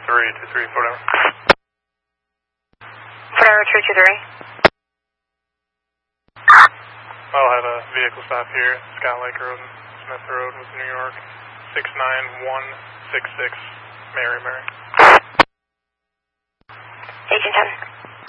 323, whatever. Whatever, 223. I'll have a vehicle stop here, Scott Lake Road and Smith Road with New York, 69166, Mary. Agent 10.